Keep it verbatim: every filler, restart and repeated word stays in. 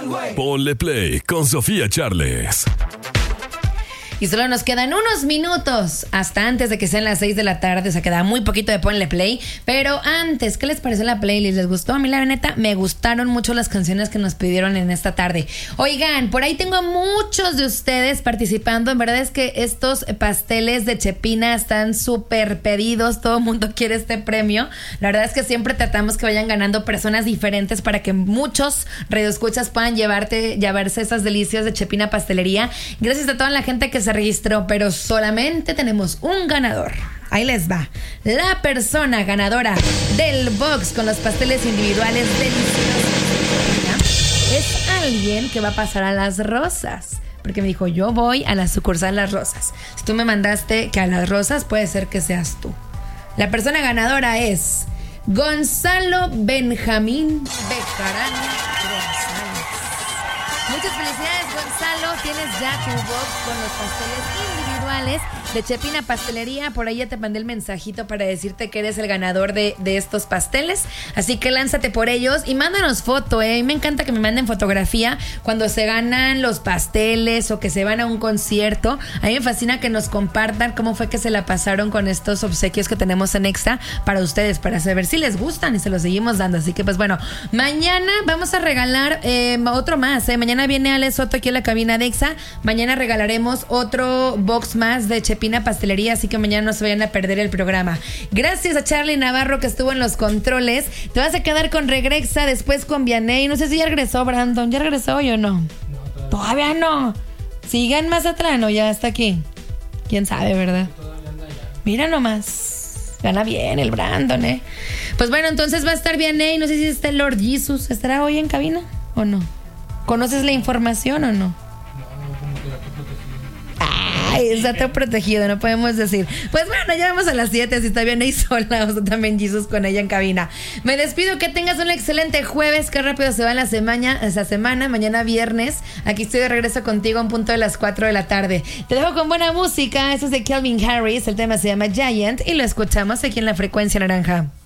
Ponle Play con Sofía Charles. Y solo nos quedan unos minutos hasta antes de que sean las seis de la tarde. O sea, queda muy poquito de Ponle Play. Pero antes, ¿qué les pareció la playlist? ¿Les gustó? A mí la neta me gustaron mucho las canciones que nos pidieron en esta tarde. Oigan, por ahí tengo a muchos de ustedes participando. En verdad es que estos pasteles de Chepina están súper pedidos. Todo el mundo quiere este premio. La verdad es que siempre tratamos que vayan ganando personas diferentes para que muchos radioescuchas puedan llevarte, llevarse esas delicias de Chepina Pastelería. Gracias a toda la gente que se registró, pero solamente tenemos un ganador. Ahí les va. La persona ganadora del box con los pasteles individuales deliciosos es alguien que va a pasar a Las Rosas, porque me dijo, yo voy a la sucursal Las Rosas. Si tú me mandaste que a Las Rosas, puede ser que seas tú. La persona ganadora es Gonzalo Benjamín Bejarano González. Muchas felicidades, Gonzalo. Tienes ya tu box con los pasteles individuales de Chepina Pastelería. Por ahí ya te mandé el mensajito para decirte que eres el ganador de, de estos pasteles. Así que lánzate por ellos y mándanos foto, ¿eh? A mí me encanta que me manden fotografía cuando se ganan los pasteles o que se van a un concierto. A mí me fascina que nos compartan cómo fue que se la pasaron con estos obsequios que tenemos en Extra para ustedes, para saber si les gustan y se los seguimos dando. Así que pues bueno, mañana vamos a regalar eh, otro más, ¿eh? Mañana viene Ale Soto aquí a la cabina de Exa. Mañana regalaremos otro box más de Chepina Pastelería, así que mañana no se vayan a perder el programa. Gracias a Charlie Navarro que estuvo en los controles. Te vas a quedar con Regrexa, después con Vianey. No sé si ya regresó Brandon. ¿Ya regresó hoy o no? No, todavía, todavía no. Sigan más atrás, ¿no? Ya está aquí. ¿Quién sabe, verdad? Mira nomás. Gana bien el Brandon, ¿eh? Pues bueno, entonces va a estar Vianey. No sé si está el Lord Jesus. ¿Estará hoy en cabina o no? ¿Conoces la información o no? Ay, está todo protegido, no podemos decir. Pues bueno, ya vamos a las siete. Si está bien ahí sola, o también Jesus con ella en cabina. Me despido, que tengas un excelente jueves. Qué rápido se va la semana, esa semana. Mañana viernes, aquí estoy de regreso contigo a un punto de las cuatro de la tarde. Te dejo con buena música. Eso es de Calvin Harris. El tema se llama Giant y lo escuchamos aquí en La Frecuencia Naranja.